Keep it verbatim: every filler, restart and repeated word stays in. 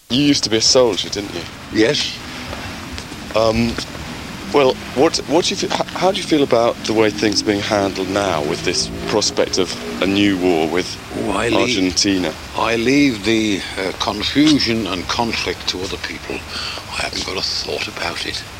You used to be a soldier, didn't you? Yes. Um, well, what, what do you feel, how do you feel about the way things are being handled now with this prospect of a new war with oh, I Argentina? Leave, I leave the uh, confusion and conflict to other people. I haven't got a thought about it.